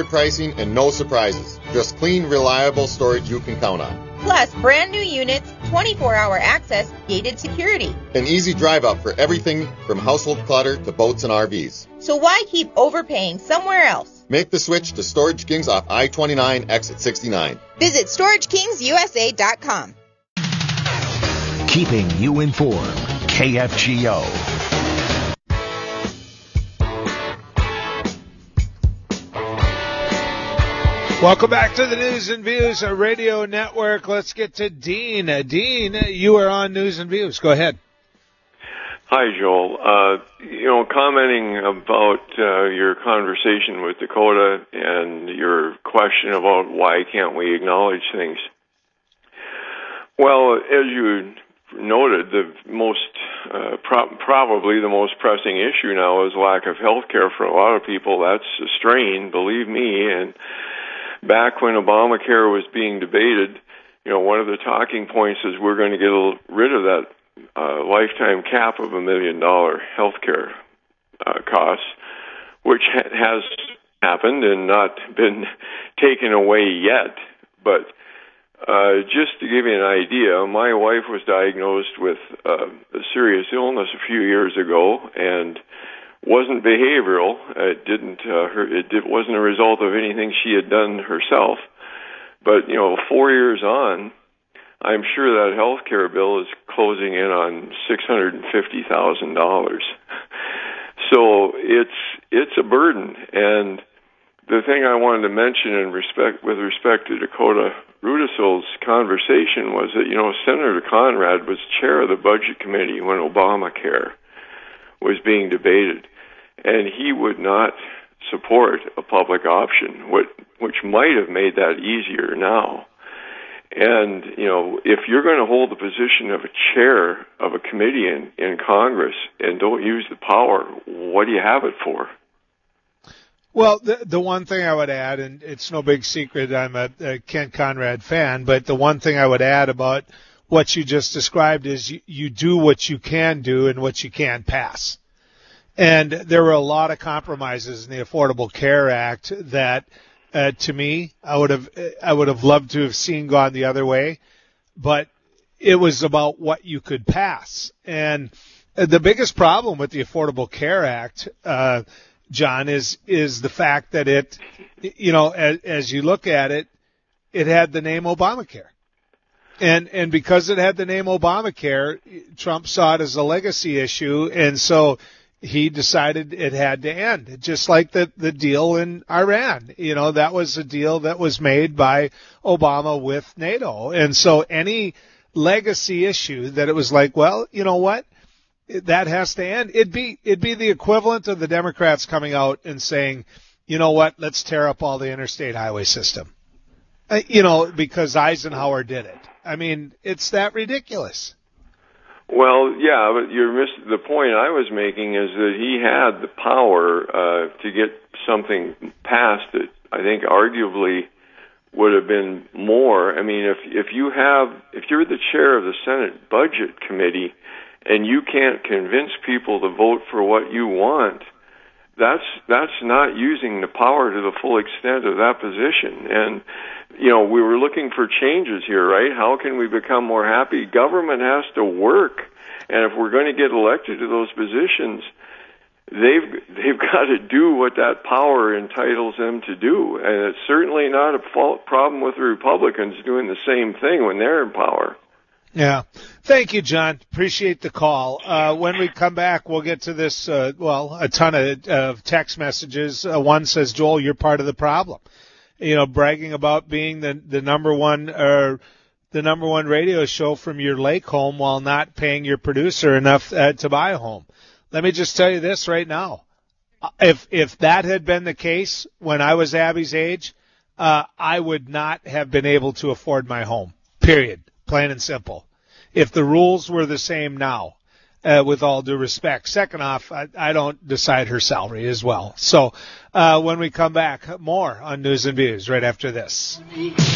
straightforward pricing and no surprises. Just clean, reliable storage you can count on. Plus, brand new units, 24-hour access, gated security. An easy drive up for everything from household clutter to boats and RVs. So why keep overpaying somewhere else? Make the switch to Storage Kings off I-29, exit 69. Visit StorageKingsUSA.com. Keeping you informed. KFGO. Welcome back to the News and Views Radio Network. Let's get to Dean. Dean, you are on News and Views. Go ahead. Hi, Joel. Commenting about your conversation with Dakota and your question about why can't we acknowledge things. Well, as you noted, the most probably the most pressing issue now is lack of health care for a lot of people. That's a strain, believe me. And back when Obamacare was being debated, one of the talking points is we're going to get rid of that lifetime cap of $1 million health care costs, which has happened and not been taken away yet. But just to give you an idea, my wife was diagnosed with a serious illness a few years ago, and wasn't behavioral. It wasn't a result of anything she had done herself. But 4 years on, I'm sure that health care bill is closing in on $650,000. So it's a burden. And the thing I wanted to mention with respect to Dakota Rudisill's conversation was that, Senator Conrad was chair of the Budget Committee when Obamacare was being debated, and he would not support a public option, which might have made that easier now. And, if you're going to hold the position of a chair of a committee in Congress and don't use the power, what do you have it for? Well, the one thing I would add, and it's no big secret, I'm a Kent Conrad fan, but the one thing I would add about what you just described is you do what you can do and what you can pass. And there were a lot of compromises in the Affordable Care Act that, to me, I would have loved to have seen gone the other way, but it was about what you could pass. And the biggest problem with the Affordable Care Act, John, is the fact that it, as you look at it, it had the name Obamacare. And because it had the name Obamacare, Trump saw it as a legacy issue, and so he decided it had to end, just like the deal in Iran. That was a deal that was made by Obama with NATO. And so any legacy issue that it was like, well, you know what, that has to end. It'd be the equivalent of the Democrats coming out and saying, you know what, let's tear up all the interstate highway system. Because Eisenhower did it. I mean, it's that ridiculous. Well, yeah, but the point I was making is that he had the power to get something passed that I think arguably would have been more. I mean, if you're the chair of the Senate Budget Committee and you can't convince people to vote for what you want, that's not using the power to the full extent of that position. And we were looking for changes here, right? How can we become more happy? Government has to work, and if we're going to get elected to those positions, they've got to do what that power entitles them to do. And it's certainly not a problem with the Republicans doing the same thing when they're in power. Yeah. Thank you, John. Appreciate the call. When we come back, we'll get to this, a ton of text messages. One says, Joel, you're part of the problem. Bragging about being the number one radio show from your lake home while not paying your producer enough to buy a home. Let me just tell you this right now. If that had been the case when I was Abby's age, I would not have been able to afford my home, period, plain and simple. If the rules were the same now, with all due respect. Second off, I don't decide her salary as well. So when we come back, more on News and Views right after this.